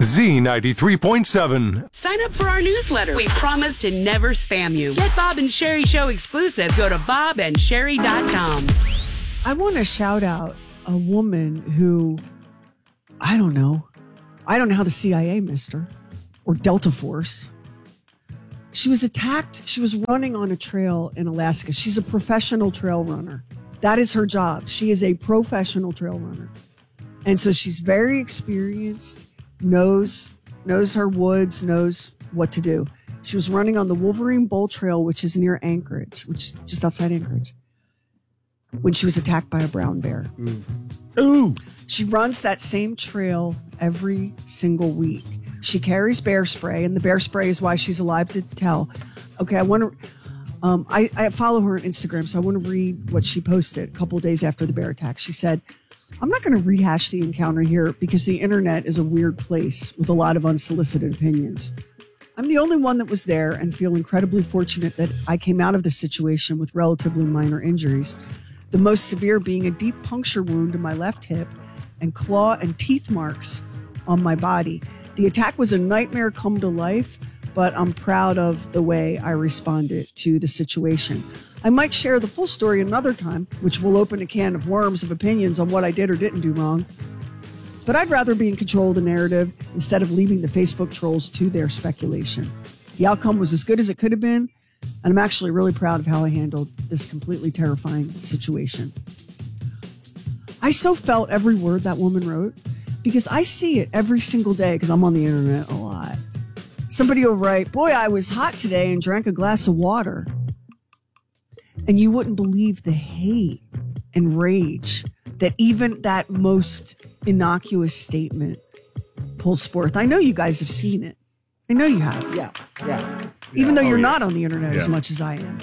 Z93.7. Sign up for our newsletter. We promise to never spam you. Get Bob and Sherry Show exclusives. Go to bobandsherry.com. I want to shout out a woman who, I don't know how the CIA missed her, or Delta Force. She was attacked. She was running on a trail in Alaska. She's a professional trail runner. That is her job. She is a professional trail runner. And so she's very experienced, knows her woods, knows what to do. She was running on the Wolverine Bowl Trail, which is near Anchorage, which is just outside Anchorage, when she was attacked by a brown bear. Ooh. She runs that same trail every single week. She carries bear spray, and the bear spray is why she's alive to tell. Okay, I want to... I follow her on Instagram, so I want to read what she posted a couple of days after the bear attack. She said, I'm not going to rehash the encounter here because the internet is a weird place with a lot of unsolicited opinions. I'm the only one that was there and feel incredibly fortunate that I came out of the situation with relatively minor injuries. The most severe being a deep puncture wound in my left hip and claw and teeth marks on my body. The attack was a nightmare come to life, but I'm proud of the way I responded to the situation. I might share the full story another time, which will open a can of worms of opinions on what I did or didn't do wrong. But I'd rather be in control of the narrative instead of leaving the Facebook trolls to their speculation. The outcome was as good as it could have been, and I'm actually really proud of how I handled this completely terrifying situation. I so felt every word that woman wrote because I see it every single day because I'm on the internet a lot. Somebody will write, boy, I was hot today and drank a glass of water. And you wouldn't believe the hate and rage that even that most innocuous statement pulls forth. I know you guys have seen it. I know you have. Yeah. Even though you're not on the internet as much as I am.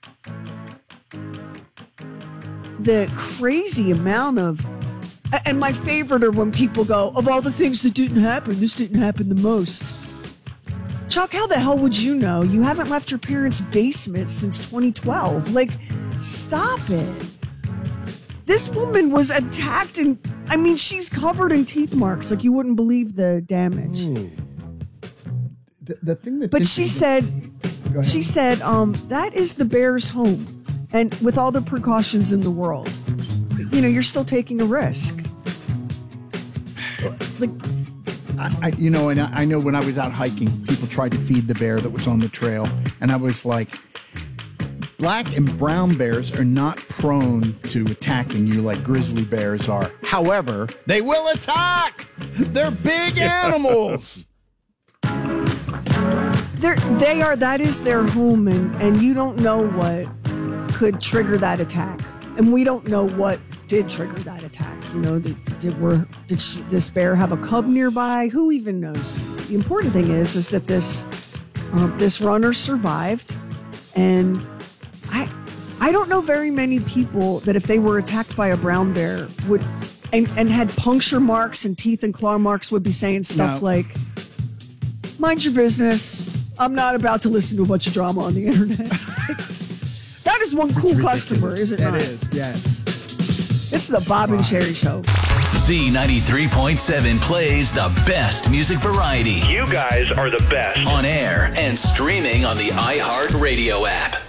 The crazy amount of... And my favorite are when people go, of all the things that didn't happen, this didn't happen the most. Chuck, how the hell would you know? You haven't left your parents' basement since 2012. Like, stop it. This woman was attacked and, I mean, she's covered in teeth marks. Like, you wouldn't believe the damage. The thing that... But she said, that is the bear's home. And with all the precautions in the world, you know, you're still taking a risk. Like... I know when I was out hiking, people tried to feed the bear that was on the trail. And I was like, black and brown bears are not prone to attacking you like grizzly bears are. However, they will attack. They're big animals. That is their home. And you don't know what could trigger that attack. And we don't know what did trigger that attack. You know, did this bear have a cub nearby? Who even knows? The important thing is that this runner survived, and I don't know very many people that if they were attacked by a brown bear would and had puncture marks and teeth and claw marks would be saying stuff like, "Mind your business. I'm not about to listen to a bunch of drama on the internet." That is one cool customer, is it not? It is, yes. It's the Bob and Sherry Show. Z93.7 plays the best music variety. You guys are the best. On air and streaming on the iHeartRadio app.